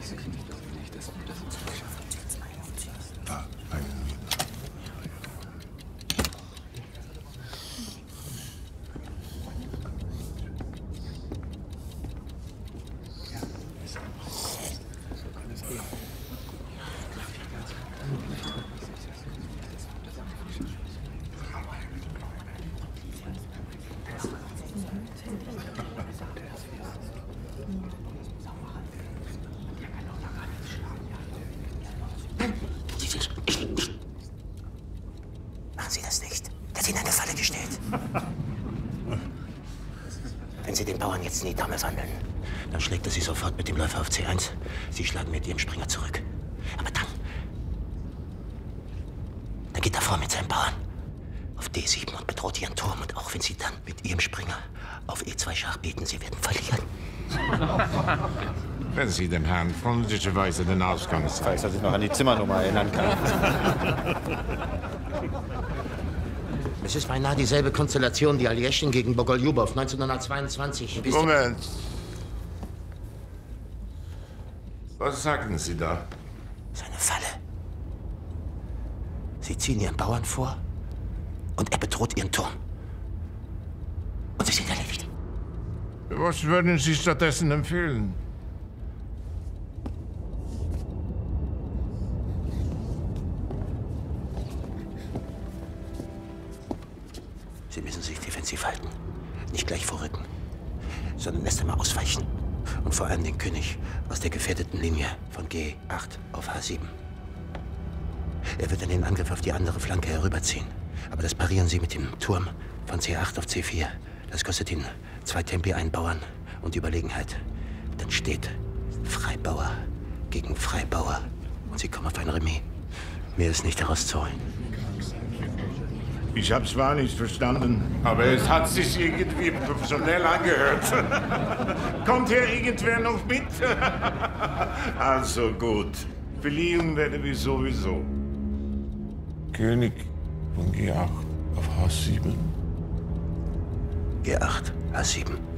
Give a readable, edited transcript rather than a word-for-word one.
Ah, eine Minute. Machen Sie das nicht. Der hat Ihnen eine Falle gestellt. Wenn Sie den Bauern jetzt in die Dame wandeln, dann schlägt er Sie sofort mit dem Läufer auf C1. Sie schlagen mit Ihrem Springer zurück. Aber dann geht er vor mit seinen Bauern auf D7 und bedroht Ihren Turm. Und auch wenn Sie dann mit Ihrem Springer auf E2 Schach bieten, Sie werden verlieren. Wenn Sie dem Herrn freundlicherweise den Ausgang zeigen. Dass ich noch an die Zimmernummer erinnern kann. Es ist beinahe dieselbe Konstellation, die Aljeschin gegen Bogoljubow 1922. Moment. Was sagten Sie da? Seine Falle. Sie ziehen Ihren Bauern vor und er bedroht Ihren Turm. Und Sie sind erledigt. Was würden Sie stattdessen empfehlen? Sie müssen sich defensiv halten. Nicht gleich vorrücken, sondern erst einmal ausweichen. Und vor allem den König aus der gefährdeten Linie von G8 auf H7. Er wird dann den Angriff auf die andere Flanke herüberziehen. Aber das parieren Sie mit dem Turm von C8 auf C4. Das kostet Ihnen 2 Tempi, einen Bauern und Überlegenheit. Dann steht Freibauer gegen Freibauer. Und Sie kommen auf ein Remis. Mehr ist nicht herauszuholen. Ich habe zwar nicht verstanden, aber es hat sich irgendwie professionell angehört. Kommt hier irgendwer noch mit? Also gut. Verlieren werden wir sowieso. König von G8 auf H7. G8, H7.